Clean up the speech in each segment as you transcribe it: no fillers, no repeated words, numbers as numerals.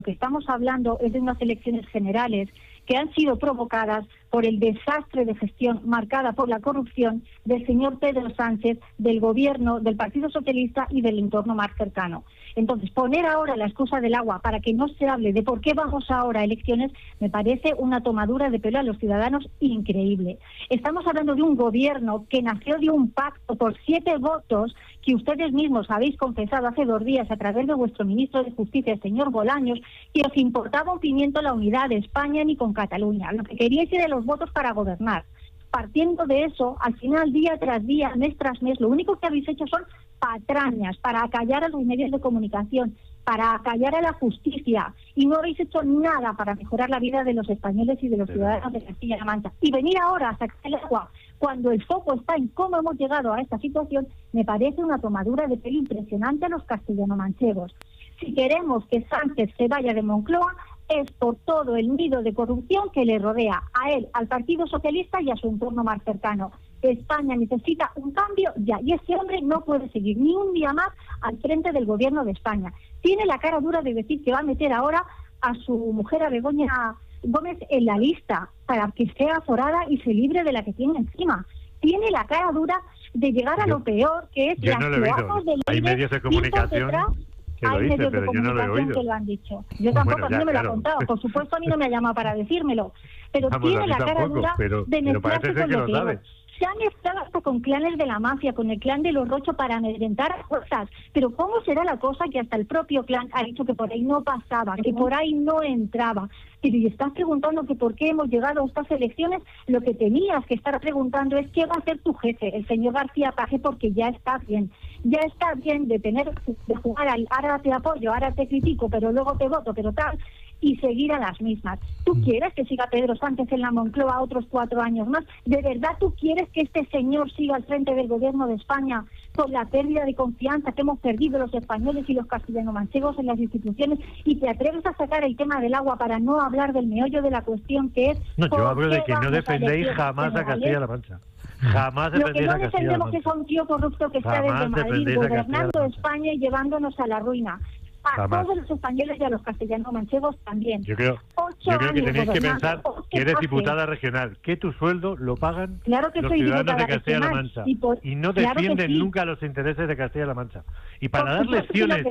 que estamos hablando es de unas elecciones generales que han sido provocadas por el desastre de gestión marcada por la corrupción del señor Pedro Sánchez, del gobierno, del Partido Socialista y del entorno más cercano. Entonces, poner ahora la excusa del agua para que no se hable de por qué vamos ahora a elecciones me parece una tomadura de pelo a los ciudadanos increíble. Estamos hablando de un gobierno que nació de un pacto por 7 votos que ustedes mismos habéis confesado hace 2 días a través de vuestro ministro de Justicia, el señor Bolaños, que os importaba un pimiento la unidad de España ni con Cataluña. Lo que queríais era los votos para gobernar. Partiendo de eso, al final, día tras día, mes tras mes, lo único que habéis hecho son patrañas para acallar a los medios de comunicación, para acallar a la justicia, y no habéis hecho nada para mejorar la vida de los españoles y de los ciudadanos de Castilla-La Mancha. Y venir ahora a sacar el agua cuando el foco está en cómo hemos llegado a esta situación, me parece una tomadura de pelo impresionante a los castellano-manchegos. Si queremos que Sánchez se vaya de Moncloa, es por todo el nido de corrupción que le rodea a él, al Partido Socialista y a su entorno más cercano. España necesita un cambio ya, y ese hombre no puede seguir ni un día más al frente del gobierno de España. Tiene la cara dura de decir que va a meter ahora a su mujer, a Begoña Gómez, en la lista para que sea aforada y se libre de la que tiene encima. Tiene la cara dura de llegar a lo peor, que es las cloacas de hay medios de comunicación que lo dicen, pero yo no lo he oído. Que lo han dicho. Yo tampoco, a mí no me lo ha contado. Por supuesto, a mí no me ha llamado para decírmelo. Pero tiene la cara dura de mezclarse con lo peor. Se ha mezclado hasta con clanes de la mafia, con el clan de los Rocho para amedrentar a fuerzas. Pero ¿cómo será la cosa que hasta el propio clan ha dicho que por ahí no pasaba, que por ahí no entraba? Pero y estás preguntando que por qué hemos llegado a estas elecciones, lo que tenías que estar preguntando es qué va a hacer tu jefe, el señor García Paje, porque ya está bien. Ya está bien de jugar al ahora te apoyo, ahora te critico, pero luego te voto, pero tal, y seguir a las mismas. ¿Tú quieres que siga Pedro Sánchez en la Moncloa otros 4 años más? ¿De verdad tú quieres que este señor siga al frente del gobierno de España con la pérdida de confianza que hemos perdido los españoles y los castellano-manchegos en las instituciones, y te atreves a sacar el tema del agua para no hablar del meollo de la cuestión, que es... No, yo hablo de que no defendéis jamás a Castilla-La Mancha. Jamás defendéis a Castilla-La Mancha. Lo que no defendemos es a un tío corrupto que está desde Madrid gobernando España y llevándonos a la ruina. A todos los españoles y a los castellano-manchegos también. Yo creo que tenéis que pensar que eres diputada regional, que tu sueldo lo pagan los ciudadanos de Castilla-La Mancha y no defienden nunca los intereses de Castilla-La Mancha. Y para dar lecciones,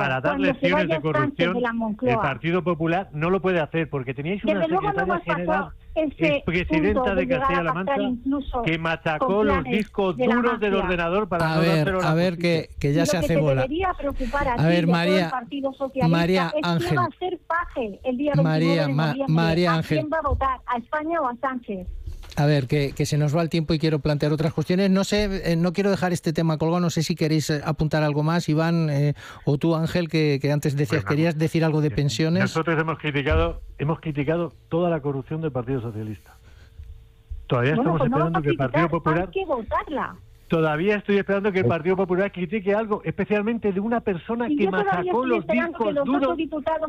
de corrupción, el Partido Popular no lo puede hacer, porque teníais una secretaria general, presidenta de Castilla-La Mancha, que machacó los discos duros del ordenador para no dárselo a ver, que ya se hace bola. A ver, María Ángel. ¿Qué va a hacer Paje el día 29 de noviembre? María ¿A Ángel. quién va a votar? ¿A España o a Sánchez? A ver, que se nos va el tiempo y quiero plantear otras cuestiones. No sé, no quiero dejar este tema colgado. No sé si queréis apuntar algo más, Iván, o tú, Ángel, que antes decías, querías decir algo de pensiones. Nosotros hemos criticado toda la corrupción del Partido Socialista. Todavía estamos esperando que el Partido Popular... Hay que votarla. Todavía estoy esperando que el Partido Popular critique algo, especialmente de una persona que machacó los discos duros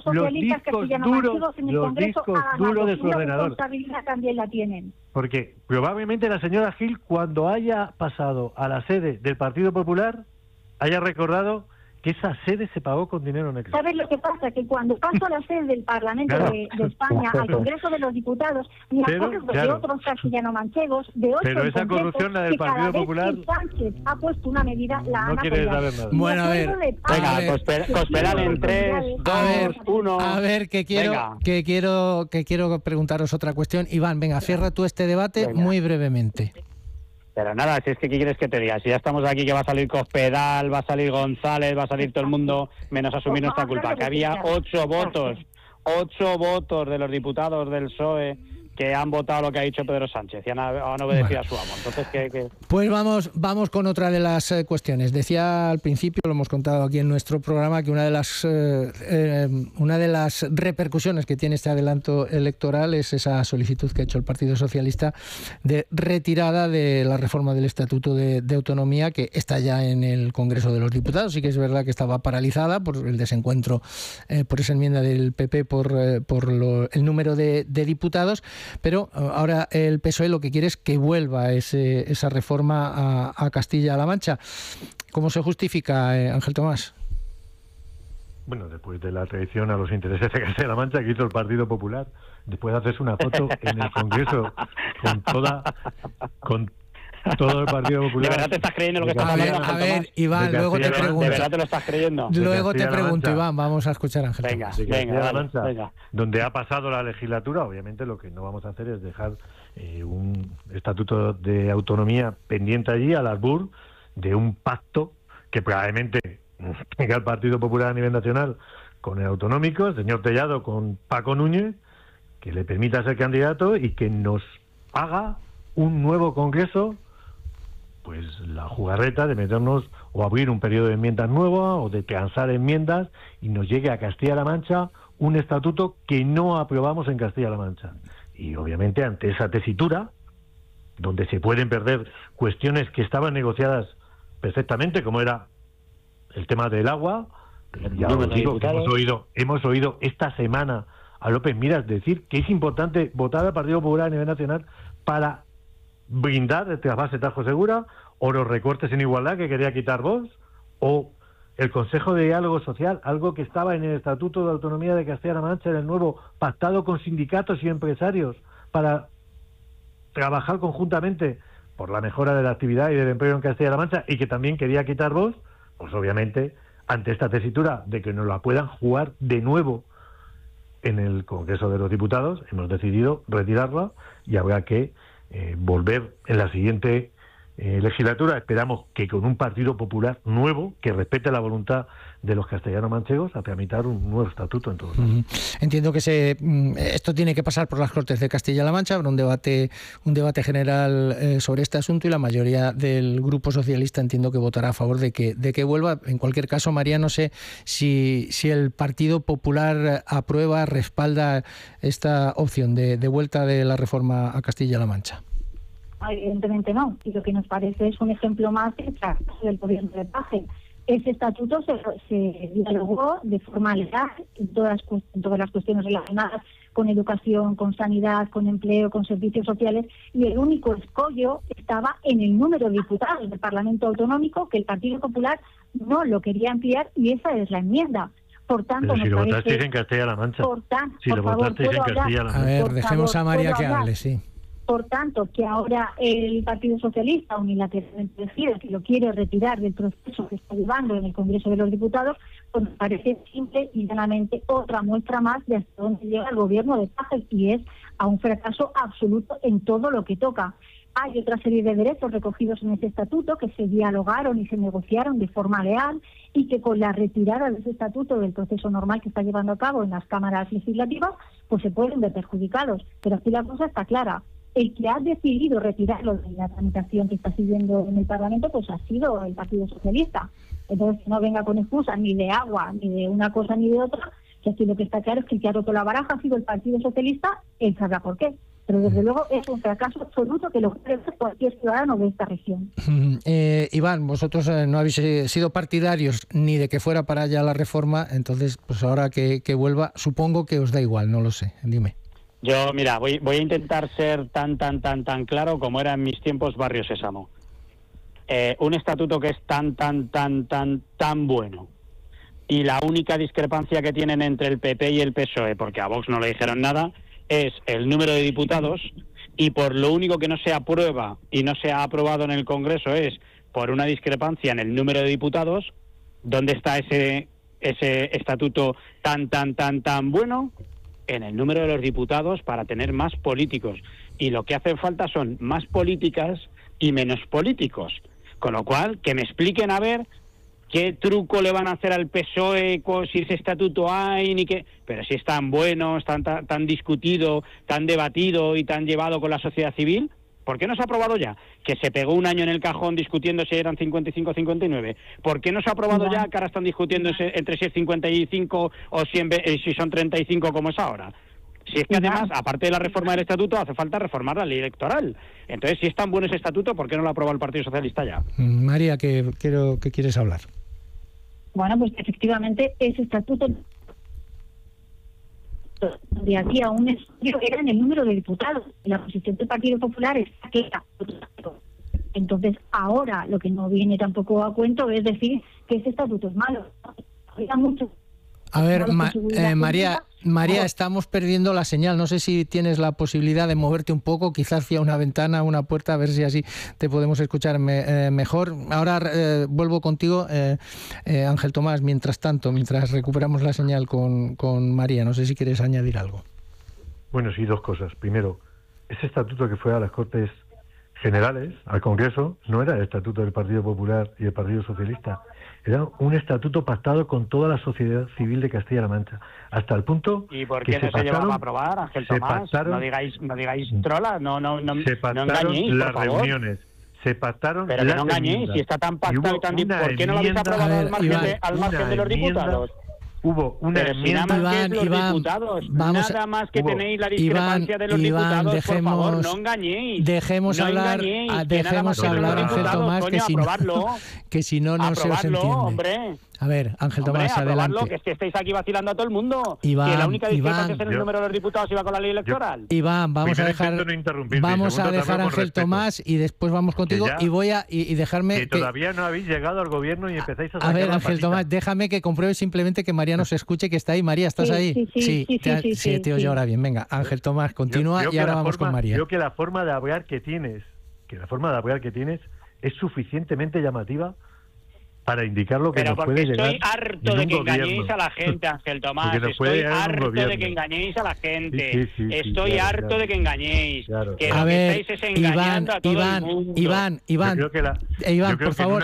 de su ordenador. También la tienen. Porque probablemente la señora Gil, cuando haya pasado a la sede del Partido Popular, haya recordado que esa sede se pagó con dinero negro. ¿Sabes lo que pasa? Que cuando paso a la sede del Parlamento de España, al Congreso de los Diputados, me acuerdo de otros castellano-manchegos, de otros pero esa corrupción, la del Partido Popular, Sánchez ha puesto una medida, la no quiere saber nada. Bueno, a ver, venga, cooperar en 3, 2, 1... A ver, que quiero preguntaros otra cuestión. Iván, venga, cierra tú este debate muy brevemente. Pero nada, si es que ¿qué quieres que te diga? Si ya estamos aquí, que va a salir Cospedal, va a salir González, va a salir todo el mundo, menos asumir nuestra culpa. Que había 8 votos de los diputados del PSOE que han votado lo que ha dicho Pedro Sánchez y han obedecido a su amo. Entonces, ¿qué? Pues vamos con otra de las cuestiones. Decía al principio, lo hemos contado aquí en nuestro programa, que una de las repercusiones que tiene este adelanto electoral es esa solicitud que ha hecho el Partido Socialista de retirada de la reforma del Estatuto de Autonomía, que está ya en el Congreso de los Diputados. Sí que es verdad que estaba paralizada por el desencuentro, por esa enmienda del PP por el número de diputados. Pero ahora el PSOE lo que quiere es que vuelva esa reforma a Castilla-La Mancha. ¿Cómo se justifica, Ángel Tomás? bueno, después de la traición a los intereses de Castilla-La Mancha que hizo el Partido Popular, después de hacerse una foto en el Congreso con todo el Partido Popular. ¿De verdad te estás creyendo lo que estás hablando? A ver, Iván, luego te pregunto. ¿De verdad te lo estás creyendo? Luego te pregunto, Iván, vamos a escuchar a Ángel. Venga. Donde ha pasado la legislatura, obviamente lo que no vamos a hacer es dejar un estatuto de autonomía pendiente allí al albur de un pacto que probablemente tenga el Partido Popular a nivel nacional con el autonómico, el señor Tellado con Paco Núñez, que le permita ser candidato y que nos haga un nuevo Congreso, pues la jugarreta de meternos o abrir un periodo de enmiendas nuevo o de transar enmiendas y nos llegue a Castilla-La Mancha un estatuto que no aprobamos en Castilla-La Mancha. Y obviamente ante esa tesitura, donde se pueden perder cuestiones que estaban negociadas perfectamente, como era el tema del agua, ya os digo que hemos oído esta semana a López Miras decir que es importante votar al Partido Popular a nivel nacional para brindar el trasvase Tajo Segura, o los recortes en igualdad que quería quitar Vox, o el Consejo de Diálogo Social, algo que estaba en el Estatuto de Autonomía de Castilla-La Mancha, en el nuevo, pactado con sindicatos y empresarios para trabajar conjuntamente por la mejora de la actividad y del empleo en Castilla-La Mancha, y que también quería quitar Vox. Pues obviamente, ante esta tesitura de que nos la puedan jugar de nuevo en el Congreso de los Diputados, hemos decidido retirarla y habrá que volver en la siguiente legislatura. Esperamos que con un Partido Popular nuevo, que respete la voluntad de los castellanos manchegos, a tramitar un nuevo estatuto en todos lados. Entiendo que esto tiene que pasar por las Cortes de Castilla-La Mancha. Habrá un debate general sobre este asunto y la mayoría del Grupo Socialista entiendo que votará a favor de que vuelva. En cualquier caso, María, no sé si el Partido Popular aprueba, respalda esta opción de vuelta de la reforma a Castilla-La Mancha. Evidentemente no, y lo que nos parece es un ejemplo más del fracaso del gobierno de Paje. Ese estatuto se dialogó de forma legal en todas las cuestiones relacionadas con educación, con sanidad, con empleo, con servicios sociales, y el único escollo estaba en el número de diputados del Parlamento Autonómico, que el Partido Popular no lo quería ampliar, y esa es la enmienda. Por tanto, pero si lo votasteis en Castilla-La Mancha. Si lo votasteis en Castilla-La Mancha. A ver, dejemos a María que hable, sí. Por tanto, que ahora el Partido Socialista unilateralmente decide que lo quiere retirar del proceso que está llevando en el Congreso de los Diputados, pues me parece simple y llanamente otra muestra más de hasta dónde llega el gobierno de Paje, y es a un fracaso absoluto en todo lo que toca. Hay otra serie de derechos recogidos en ese estatuto que se dialogaron y se negociaron de forma leal, y que con la retirada de ese estatuto del proceso normal que está llevando a cabo en las cámaras legislativas, pues se pueden ver perjudicados. Pero aquí la cosa está clara. El que ha decidido retirarlo de la tramitación que está siguiendo en el Parlamento, pues ha sido el Partido Socialista. Entonces, no venga con excusas ni de agua, ni de una cosa ni de otra, que aquí lo que está claro es que el que ha roto la baraja ha sido el Partido Socialista, él sabrá por qué. Pero desde luego es un fracaso absoluto que lo puede ver cualquier ciudadano de esta región. Iván, vosotros no habéis sido partidarios ni de que fuera para allá la reforma, entonces pues ahora que vuelva, supongo que os da igual, no lo sé, dime. Yo, mira, voy a intentar ser tan claro como era en mis tiempos Barrio Sésamo. Un estatuto que es tan bueno, y la única discrepancia que tienen entre el PP y el PSOE, porque a Vox no le dijeron nada, es el número de diputados, y por lo único que no se aprueba y no se ha aprobado en el Congreso es por una discrepancia en el número de diputados. ¿Dónde está ese estatuto tan bueno? En el número de los diputados, para tener más políticos, y lo que hace falta son más políticas y menos políticos, con lo cual que me expliquen a ver qué truco le van a hacer al PSOE si ese estatuto hay, ni qué, pero si es tan bueno, tan discutido, tan debatido y tan llevado con la sociedad civil, ¿por qué no se ha aprobado ya? Que se pegó un año en el cajón discutiendo si eran 55 o 59. ¿Por qué no se ha aprobado ya, que ahora están discutiendo entre si es 55 o si son 35 como es ahora? Si es que además, aparte de la reforma del estatuto, hace falta reformar la ley electoral. Entonces, si es tan bueno ese estatuto, ¿por qué no lo ha aprobado el Partido Socialista ya? María, que quieres hablar. Bueno, pues efectivamente ese estatuto de aquí a un estudio era en el número de diputados. La posición del Partido Popular está clara. Entonces, ahora lo que no viene tampoco a cuento es decir que ese estatuto es malo. Había mucho A ver, María, estamos perdiendo la señal. No sé si tienes la posibilidad de moverte un poco, quizás hacia una ventana, una puerta, a ver si así te podemos escuchar mejor. Ahora vuelvo contigo, Ángel Tomás, mientras recuperamos la señal con María. No sé si quieres añadir algo. Bueno, sí, dos cosas. Primero, ese estatuto que fue a las Cortes Generales, al Congreso, no era el estatuto del Partido Popular y del Partido Socialista. Era un estatuto pactado con toda la sociedad civil de Castilla-La Mancha, hasta el punto ¿Y por qué no se llevaba a aprobar, Ángel Tomás? No digáis trolas, no engañéis, las por favor. reuniones, se pactaron pero que no engañéis, si está tan pactado y tan... ¿Por qué no lo habéis aprobado al margen de los diputados? Hubo una enmienda. Nada más que los diputados, nada más que tenéis la discrepancia de los diputados, por favor, no engañéis. Dejemos hablar, Ángel Tomás, que si no se os entiende. Hombre. A ver, Ángel Tomás, adelante. Que es que estáis aquí vacilando a todo el mundo. Iván, que la única discrepancia es en el número de los diputados y va con la ley electoral. Iván, vamos a dejar a Ángel Tomás y después vamos contigo y dejarme... Que todavía no habéis llegado al gobierno y empezáis a sacar A ver, Ángel Tomás, déjame que compruebe simplemente que María nos escuche, que está ahí. María, ¿estás ahí? Sí, te oye ahora bien. Venga, Ángel Tomás, continúa y ahora vamos con María. Creo que la forma de hablar que tienes es suficientemente llamativa para indicar lo que nos puede llegar. Pero porque estoy harto de que engañéis a la gente, Ángel Tomás. Estoy harto de que engañéis a la gente. Estoy harto de que engañéis. Claro. Que lo que estáis es engañando a todo el mundo. Iván, por favor,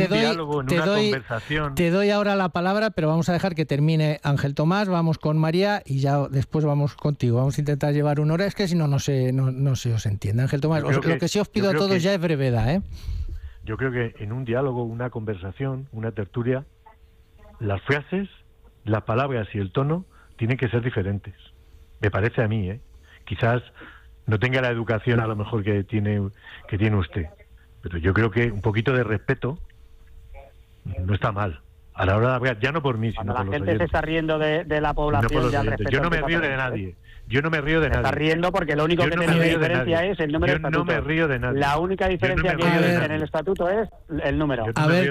te doy ahora la palabra, pero vamos a dejar que termine Ángel Tomás, vamos con María y ya después vamos contigo. Vamos a intentar llevar una hora, es que si no se os entiende. Ángel Tomás, lo que sí os pido a todos ya es brevedad, ¿eh? Yo creo que en un diálogo, una conversación, una tertulia, las frases, las palabras y el tono tienen que ser diferentes. Me parece a mí, ¿eh? Quizás no tenga la educación a lo mejor que tiene usted, pero yo creo que un poquito de respeto no está mal. A la hora de hablar, ya no por mí, sino por los oyentes. La gente se está riendo de la población ya al respecto. Yo no me río de nadie. Yo no me río de nadie. Se está riendo porque lo único que tiene diferencia es el número del estatuto. Yo no me río de nadie. La única diferencia que hay en el estatuto es el número. A ver,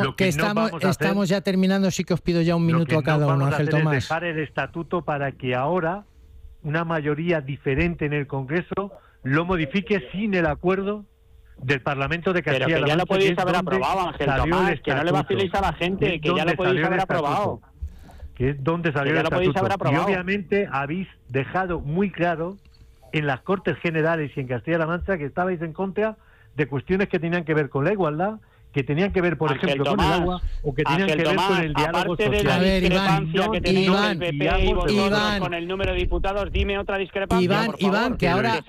estamos ya terminando, sí que os pido ya un minuto a cada uno, Ángel Tomás. Es dejar el estatuto para que ahora una mayoría diferente en el Congreso lo modifique sin el acuerdo del Parlamento de Castilla-La Mancha. Pero que ya lo podéis haber aprobado, Ángel Tomás, que no le vaciléis a la gente, que ya lo podéis haber aprobado. Que es donde salió el estatuto. Y obviamente habéis dejado muy claro en las Cortes Generales y en Castilla-La Mancha que estabais en contra de cuestiones que tenían que ver con la igualdad, que tenían que ver, por ejemplo, con el agua, o que tenían que ver con el diálogo social. De la discrepancia que tenéis con el PP y vosotros con el número de diputados, dime otra discrepancia, por favor. Iván, que ahora,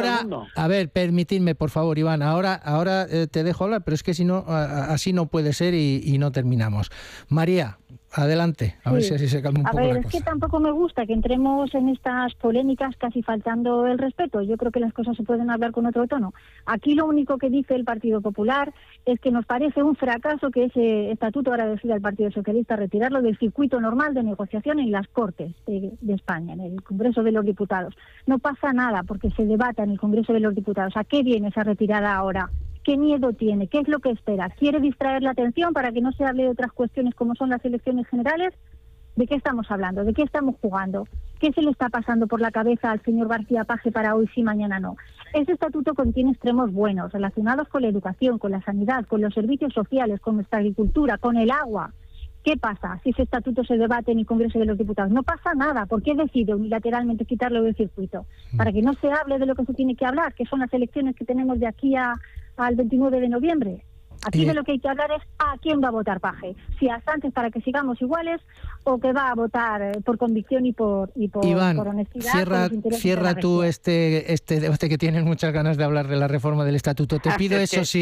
a ver, permitidme, por favor, Iván, ahora te dejo hablar, pero es que si no, así no puede ser y no terminamos. María, adelante, a ver si así se calma un poco la cosa. A ver, es que tampoco me gusta que entremos en estas polémicas casi faltando el respeto. Yo creo que las cosas se pueden hablar con otro tono. Aquí lo único que dice el Partido Popular es que nos parece un fracaso que ese estatuto ahora decida el Partido Socialista retirarlo del circuito normal de negociación en las Cortes de España, en el Congreso de los Diputados. No pasa nada porque se debata en el Congreso de los Diputados. ¿A qué viene esa retirada ahora? ¿Qué miedo tiene? ¿Qué es lo que espera? ¿Quiere distraer la atención para que no se hable de otras cuestiones como son las elecciones generales? ¿De qué estamos hablando? ¿De qué estamos jugando? ¿Qué se le está pasando por la cabeza al señor García Paje para hoy sí, mañana no? Ese estatuto contiene extremos buenos relacionados con la educación, con la sanidad, con los servicios sociales, con nuestra agricultura, con el agua. ¿Qué pasa si ese estatuto se debate en el Congreso de los Diputados? No pasa nada. ¿Por qué decide unilateralmente quitarlo del circuito? Para que no se hable de lo que se tiene que hablar, que son las elecciones que tenemos de aquí al 29 de noviembre. Aquí de lo que hay que hablar es a quién va a votar Paje. Si a Sánchez para que sigamos iguales o que va a votar por convicción y por Iván, honestidad. Cierra tú este debate que tienes muchas ganas de hablar de la reforma del estatuto. Te pido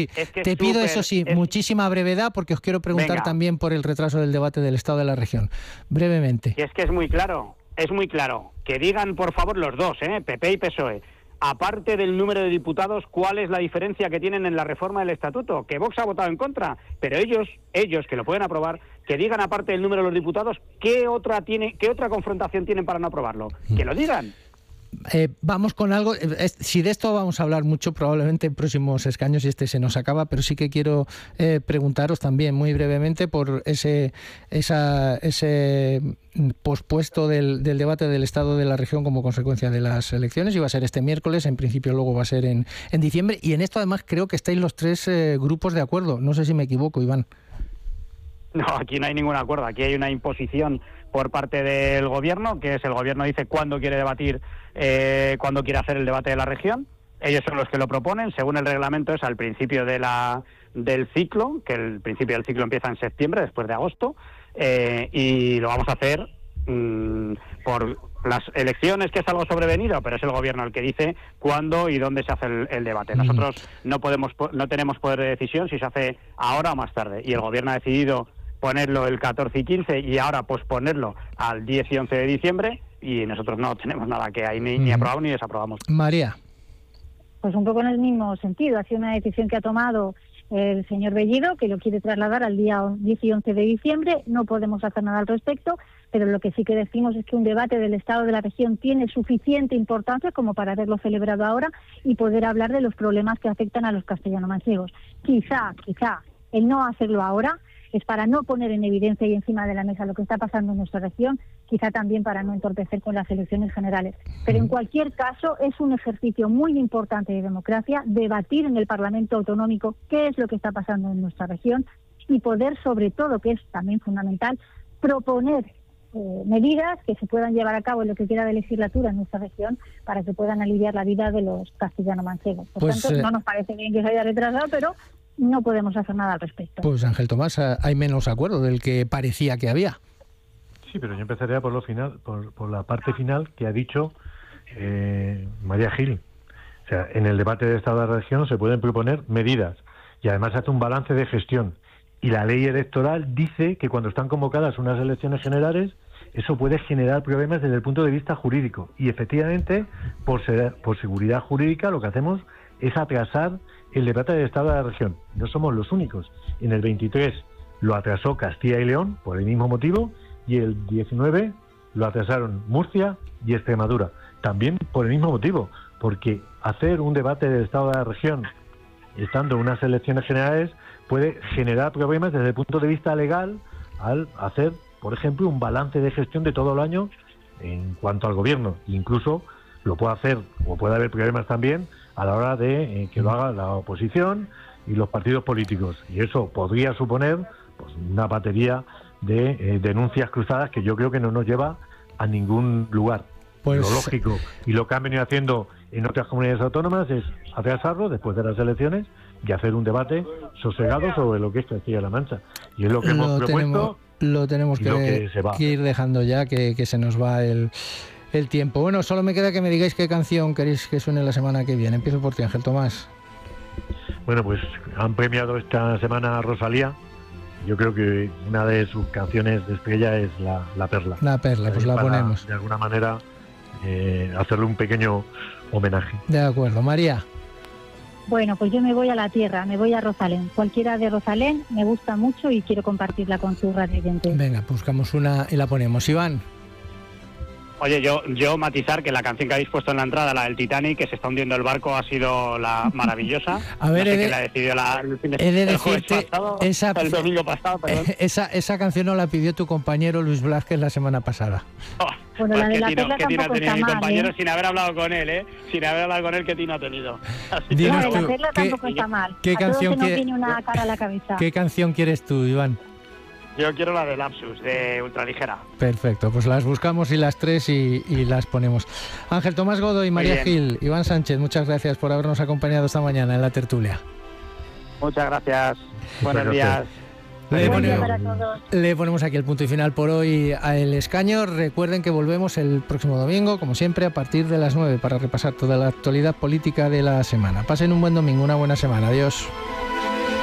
muchísima brevedad porque os quiero preguntar también por el retraso del debate del Estado de la región. Brevemente. Y es que es muy claro. Que digan por favor los dos, PP y PSOE. Aparte del número de diputados, ¿cuál es la diferencia que tienen en la reforma del estatuto? Que Vox ha votado en contra, pero ellos que lo pueden aprobar, que digan aparte del número de los diputados, ¿qué otra confrontación tienen para no aprobarlo? Que lo digan. Vamos con algo, si de esto vamos a hablar mucho probablemente en próximos escaños y este se nos acaba, pero sí que quiero preguntaros también muy brevemente por ese pospuesto del debate del Estado de la región como consecuencia de las elecciones. Iba a ser este miércoles, en principio luego va a ser en diciembre, y en esto además creo que estáis los tres grupos de acuerdo. No sé si me equivoco, Iván. No, aquí no hay ningún acuerdo, aquí hay una imposición por parte del gobierno, que es el gobierno dice cuándo quiere debatir, cuándo quiere hacer el debate de la región. Ellos son los que lo proponen, según el reglamento es al principio del ciclo, que el principio del ciclo empieza en septiembre, después de agosto, y lo vamos a hacer por las elecciones, que es algo sobrevenido, pero es el gobierno el que dice cuándo y dónde se hace el debate. Nosotros no tenemos poder de decisión si se hace ahora o más tarde, y el gobierno ha decidido ponerlo el 14 y 15 y ahora posponerlo al 10 y 11 de diciembre, y nosotros no tenemos nada que ahí ni aprobamos ni desaprobamos. María. Pues un poco en el mismo sentido, ha sido una decisión que ha tomado el señor Bellido, que lo quiere trasladar al día 10 y 11 de diciembre, no podemos hacer nada al respecto, pero lo que sí que decimos es que un debate del Estado de la región tiene suficiente importancia como para haberlo celebrado ahora y poder hablar de los problemas que afectan a los castellano-manchegos. Quizá el no hacerlo ahora es para no poner en evidencia y encima de la mesa lo que está pasando en nuestra región, quizá también para no entorpecer con las elecciones generales. Pero en cualquier caso es un ejercicio muy importante de democracia, debatir en el Parlamento Autonómico qué es lo que está pasando en nuestra región y poder, sobre todo, que es también fundamental, proponer medidas que se puedan llevar a cabo en lo que queda de legislatura en nuestra región para que puedan aliviar la vida de los castellano-manchegos. Por tanto, no nos parece bien que se haya retrasado, pero no podemos hacer nada al respecto. Pues Ángel Tomás, hay menos acuerdo del que parecía que había. Sí, pero yo empezaría por lo final, por la parte final que ha dicho María Gil. O sea, en el debate de Estado de la región se pueden proponer medidas y además hace un balance de gestión. Y la ley electoral dice que cuando están convocadas unas elecciones generales, eso puede generar problemas desde el punto de vista jurídico. Y efectivamente, por seguridad jurídica, lo que hacemos es atrasar el debate del Estado de la región. No somos los únicos. En el 23 lo atrasó Castilla y León por el mismo motivo, y el 19 lo atrasaron Murcia y Extremadura, también por el mismo motivo, porque hacer un debate del Estado de la región estando en unas elecciones generales puede generar problemas desde el punto de vista legal al hacer, por ejemplo, un balance de gestión de todo el año en cuanto al gobierno. Incluso lo puede hacer, o puede haber problemas también a la hora de que lo haga la oposición y los partidos políticos. Y eso podría suponer pues una batería de denuncias cruzadas que yo creo que no nos lleva a ningún lugar. Pues lo lógico y lo que han venido haciendo en otras comunidades autónomas es atrasarlo después de las elecciones y hacer un debate sosegado sobre lo que es Castilla-La Mancha. Y es lo que hemos propuesto. Lo tenemos que ir dejando ya, que se nos va el tiempo. Bueno, solo me queda que me digáis qué canción queréis que suene la semana que viene. Empiezo por ti, Ángel Tomás. Bueno, pues han premiado esta semana a Rosalía. Yo creo que una de sus canciones de estrella es La Perla. La Perla, pues la ponemos. De alguna manera hacerle un pequeño homenaje. De acuerdo. María. Bueno, pues yo me voy a la tierra, me voy a Rosalén. Cualquiera de Rosalén me gusta mucho y quiero compartirla con sus radioyentes. Venga, buscamos una y la ponemos. Iván. Oye, yo matizar que la canción que habéis puesto en la entrada, la del Titanic, que se está hundiendo el barco, ha sido la maravillosa. A ver, no sé la decidió el jueves pasado, el domingo pasado, perdón. Esa canción no la pidió tu compañero Luis Blázquez la semana pasada. Bueno, la de la Perla ¿qué tino ha tenido mi compañero sin haber hablado con él, Sin haber hablado con él, ¿qué tino ha tenido? Dinos tú, la Perla tampoco está mal. ¿Qué canción tiene una cara a la cabeza. ¿Qué canción quieres tú, Iván? Yo quiero la de Lapsus, de Ultraligera. Perfecto, pues las buscamos y las tres y las ponemos. Ángel Tomás Godoy, María Gil, Iván Sánchez, muchas gracias por habernos acompañado esta mañana en la tertulia. Muchas gracias. Buenos días. Le ponemos aquí el punto y final por hoy a El Escaño. Recuerden que volvemos el próximo domingo, como siempre, a partir de las 9 para repasar toda la actualidad política de la semana. Pasen un buen domingo, una buena semana. Adiós.